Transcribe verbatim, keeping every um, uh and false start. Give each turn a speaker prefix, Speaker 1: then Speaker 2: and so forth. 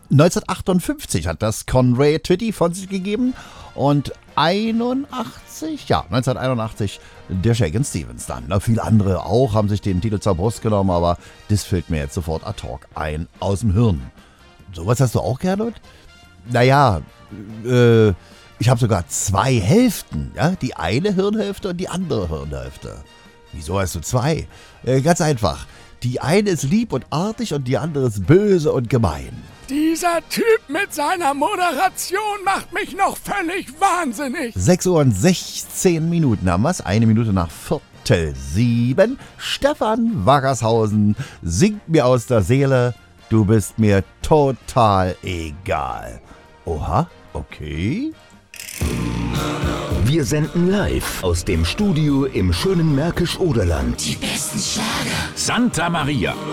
Speaker 1: neunzehnhundertachtundfünfzig hat das Conway Twitty von sich gegeben und einundachtzig, ja, neunzehnhunderteinundachtzig der Shakin' Stevens dann. Na, viele andere auch haben sich den Titel zur Brust genommen, aber das fällt mir jetzt sofort ad hoc ein aus dem Hirn. Sowas hast du auch, Gernot? Naja, äh, ich habe sogar zwei Hälften, ja, die eine Hirnhälfte und die andere Hirnhälfte. Wieso hast du zwei? Äh, ganz einfach. Die eine ist lieb und artig und die andere ist böse und gemein.
Speaker 2: Dieser Typ mit seiner Moderation macht mich noch völlig wahnsinnig.
Speaker 1: sechs Uhr und sechzehn Minuten haben wir's. Eine Minute nach Viertel sieben. Stefan Wackershausen singt mir aus der Seele. Du bist mir total egal. Oha, okay.
Speaker 3: Wir senden live aus dem Studio im schönen Märkisch-Oderland.
Speaker 4: Die besten Schlager.
Speaker 5: Santa Maria.